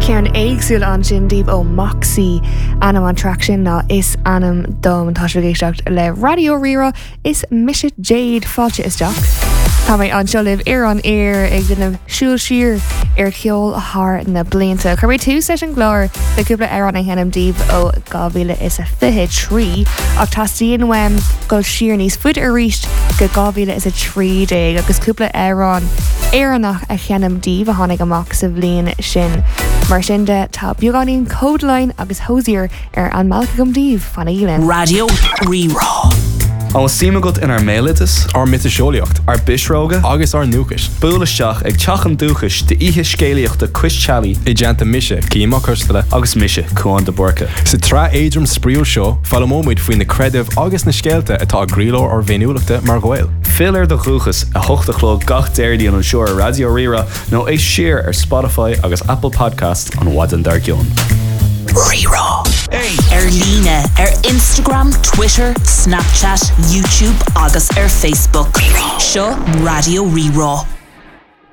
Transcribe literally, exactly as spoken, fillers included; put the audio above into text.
Ceann éagsúil an sin díobh ó Moxie anam an traction ná is anam dom tá sé géisteacht le Radio Rira is Mise Jade fáilte isteach. Tá mé an seolibh ar an air ag duna siúil siar ar ceol ath na blianta. Cuirbh tú sé an glóir leúpla ar an henam díobh ó gábhíle is a fiche trí ach tá síon weim go siar níos fud a ríist go gábhíle is a trí dé agus cúpla arán éannach a cheanam díobh a tháinig amach sa bblion sin. Mar sin de tá beagáín Codeline agus Hosier ar an Malcolm Díobh fan ílen. Radio Rira. An síime go in ar mélitas, ar mitasisiolaíocht, ar bisróga, agus ar núchas. Búlaisteach ag teachan dúchas de ihe scéalaíochta Chris Chally, I deanta mise, címa custala, agus mise chuan de borca. Sa tra éidrim spríú seo, fallamóid faoin na creidimh agus na scéalta atá gríló ar bhéiniúlachta mar ghail. Fill de chuchas a hochtachló gach déirdí an seoir Radio Rira nó é siar ar Spotify agus Apple Podcast an Wadan Dargion. Rira. Hey. Er líne, er Instagram, Twitter, Snapchat, YouTube agus er Facebook. Seo Radio Rira.